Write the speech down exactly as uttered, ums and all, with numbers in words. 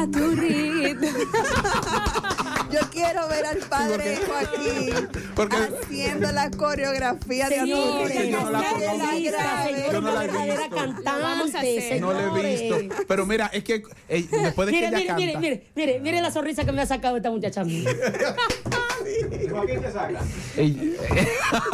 a tu ritmo. Yo quiero ver al padre Joaquín Porque- haciendo la coreografía de Señores, Aturri. yo no la conozco. Yo no la he verdadera visto. cantante, Vamos a hacer. No le he visto. Pero mira, es que eh, después de que Mire, ella mire, canta. mire, mire, mire, mire la sonrisa que me ha sacado esta muchacha a mí. Joaquín te saca. Ey,